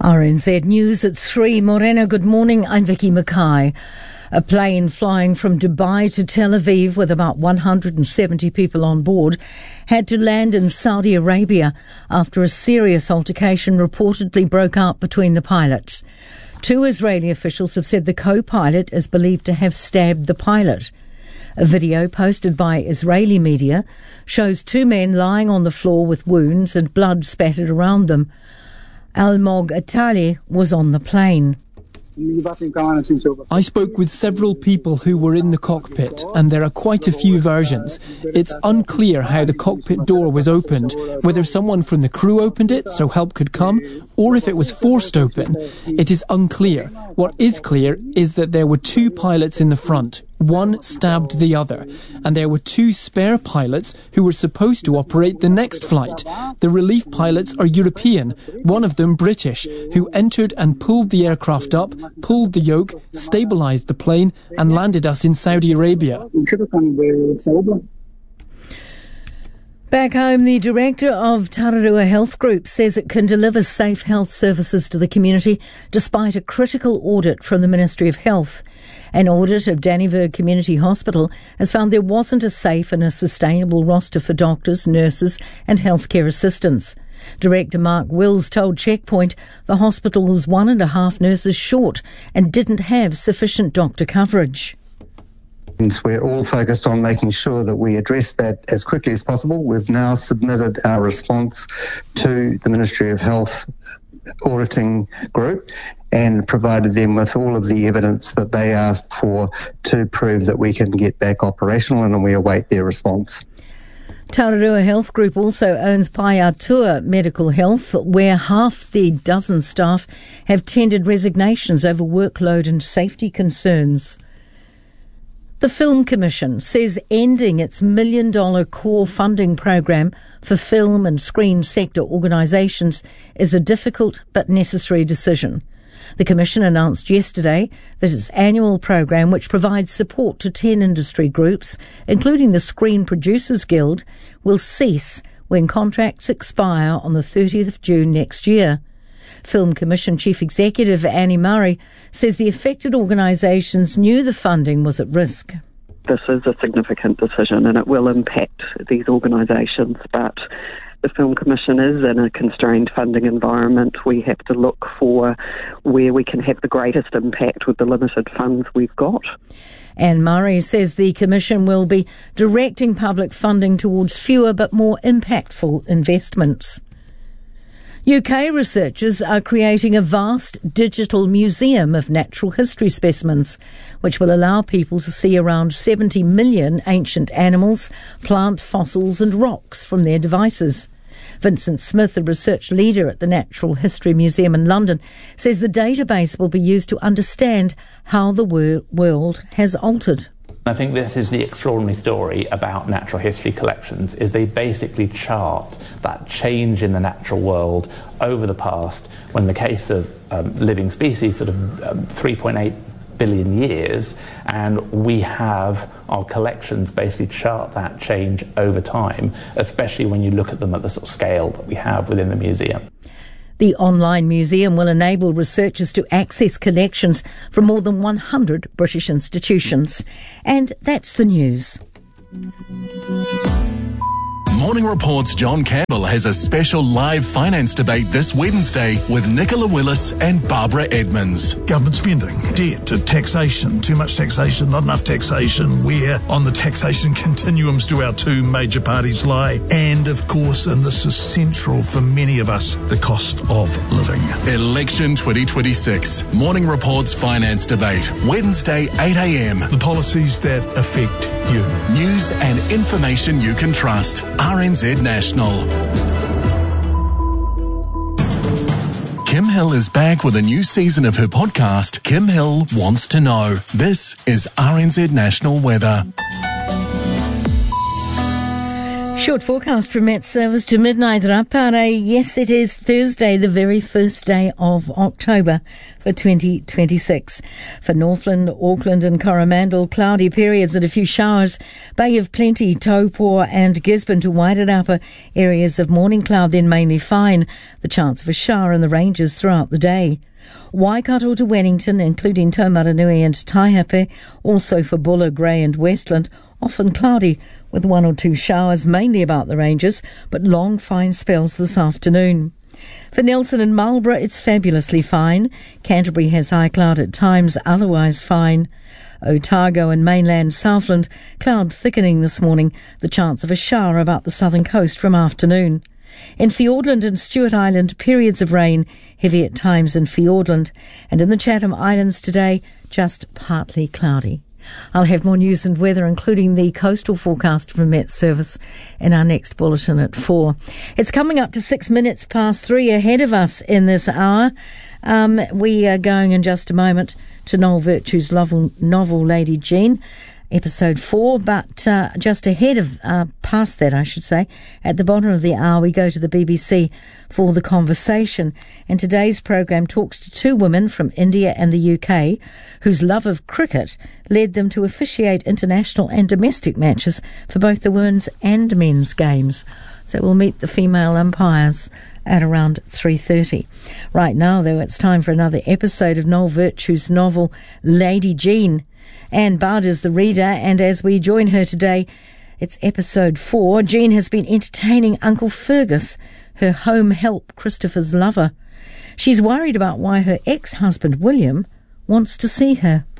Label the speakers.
Speaker 1: RNZ News at 3. Morena, good morning. I'm Vicky Mackay. A plane flying from Dubai to Tel Aviv with about 170 people on board had to land in Saudi Arabia after a serious altercation reportedly broke out between the pilots. 2 Israeli officials have said the co-pilot is believed to have stabbed the pilot. A video posted by Israeli media shows 2 men lying on the floor with wounds and blood spattered around them. Almog Atali was on the plane.
Speaker 2: I spoke with several people who were in the cockpit, and there are quite a few versions. It's unclear how the cockpit door was opened, whether someone from the crew opened it so help could come, or if it was forced open. It is unclear. What is clear is that there were 2 pilots in the front. One stabbed the other, and there were 2 spare pilots who were supposed to operate the next flight. The relief pilots are European, one of them British, who entered and pulled the aircraft up, pulled the yoke, stabilised the plane, and landed us in Saudi Arabia.
Speaker 1: Back home, the director of Tararua Health Group says it can deliver safe health services to the community despite a critical audit from the Ministry of Health. An audit of Dannyburg Community Hospital has found there wasn't a safe and a sustainable roster for doctors, nurses and healthcare assistants. Director Mark Wills told Checkpoint the hospital was 1.5 nurses short and didn't have sufficient doctor coverage.
Speaker 3: We're all focused on making sure that we address that as quickly as possible. We've now submitted our response to the Ministry of Health auditing group and provided them with all of the evidence that they asked for to prove that we can get back operational, and we await their response.
Speaker 1: Tararua Health Group also owns Paiatua Medical Health, where half the dozen staff have tendered resignations over workload and safety concerns. The Film Commission says ending its $1 million core funding program for film and screen sector organisations is a difficult but necessary decision. The Commission announced yesterday that its annual program, which provides support to 10 industry groups, including the Screen Producers Guild, will cease when contracts expire on the 30th of June next year. Film Commission Chief Executive Annie Murray says the affected organisations knew the funding was at risk.
Speaker 4: This is a significant decision and it will impact these organisations, but the Film Commission is in a constrained funding environment. We have to look for where we can have the greatest impact with the limited funds we've got.
Speaker 1: Anne Murray says the Commission will be directing public funding towards fewer but more impactful investments. UK researchers are creating a vast digital museum of natural history specimens, which will allow people to see around 70 million ancient animals, plant fossils and rocks from their devices. Vincent Smith, the research leader at the Natural History Museum in London, says the database will be used to understand how the world has altered.
Speaker 5: I think this is the extraordinary story about natural history collections, is they basically chart that change in the natural world over the past, when in the case of living species, sort of 3.8 billion years, and we have our collections basically chart that change over time, especially when you look at them at the sort of scale that we have within the museum.
Speaker 1: The online museum will enable researchers to access collections from more than 100 British institutions. And that's the news.
Speaker 6: Morning Report's John Campbell has a special live finance debate this Wednesday with Nicola Willis and Barbara Edmonds.
Speaker 7: Government spending, debt, taxation, too much taxation, not enough taxation, where on the taxation continuums do our 2 major parties lie, and of course, and this is central for many of us, the cost of living.
Speaker 6: Election 2026. Morning Report's finance debate, Wednesday 8 a.m.
Speaker 7: The policies that affect you.
Speaker 6: News and information you can trust. RNZ National. Kim Hill is back with a new season of her podcast, Kim Hill Wants to Know. This is RNZ National Weather.
Speaker 1: Short forecast from Met Service to midnight. Rapare. Yes, it is Thursday, the very first day of October for 2026. For Northland, Auckland and Coromandel, cloudy periods and a few showers. Bay of Plenty, Taupo and Gisborne to Wairarapa, areas of morning cloud, then mainly fine. The chance of a shower in the ranges throughout the day. Waikato to Wellington, including Taumaranui and Taihape. Also for Buller, Grey and Westland, often cloudy with one or two showers, mainly about the ranges, but long fine spells this afternoon. For Nelson and Marlborough, it's fabulously fine. Canterbury has high cloud at times, otherwise fine. Otago and mainland Southland, cloud thickening this morning, the chance of a shower about the southern coast from afternoon. In Fiordland and Stewart Island, periods of rain, heavy at times in Fiordland. And in the Chatham Islands today, just partly cloudy. I'll have more news and weather, including the coastal forecast from Met Service, in our next bulletin at 4. It's coming up to 6 minutes past 3 ahead of us in this hour. We are going in just a moment to Noel Virtue's novel Lady Jean, episode 4, but just ahead of, past that I should say, at the bottom of the hour we go to the BBC for The Conversation, and today's programme talks to two women from India and the UK whose love of cricket led them to officiate international and domestic matches for both the women's and men's games. So we'll meet the female umpires at around 3:30. Right now though, it's time for another episode of Noel Virtue's novel Lady Jean. Anne Bard is the reader, and as we join her today, it's episode 4. Jean has been entertaining Uncle Fergus, her home help, Christopher's lover. She's worried about why her ex-husband, William, wants to see her.